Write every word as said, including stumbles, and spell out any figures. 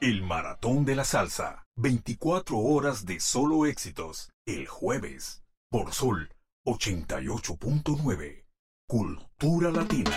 El Maratón de la Salsa. veinticuatro horas de solo éxitos. El jueves. Por Sol ochenta y ocho punto nueve. Cultura Latina.